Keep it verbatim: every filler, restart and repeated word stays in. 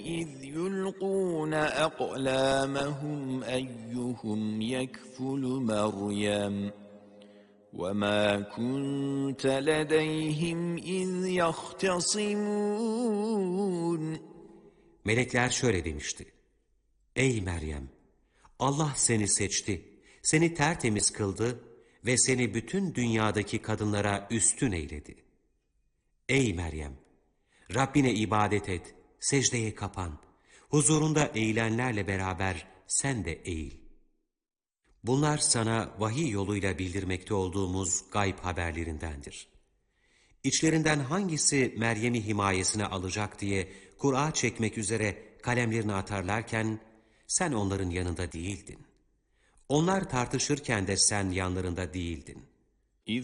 إذ يلقون أقلامهم أيهم يكفل مريم وما كنت لديهم إذ يختصمون. Melekler şöyle demişti: Ey Meryem! Allah seni seçti, seni tertemiz kıldı ve seni bütün dünyadaki kadınlara üstün eyledi. Ey Meryem! Rabbine ibadet et, secdeye kapan, huzurunda eğilenlerle beraber sen de eğil. Bunlar sana vahiy yoluyla bildirmekte olduğumuz gayb haberlerindendir. İçlerinden hangisi Meryem'i himayesine alacak diye Kur'a çekmek üzere kalemlerini atarlarken sen onların yanında değildin. Onlar tartışırken de sen yanlarında değildin.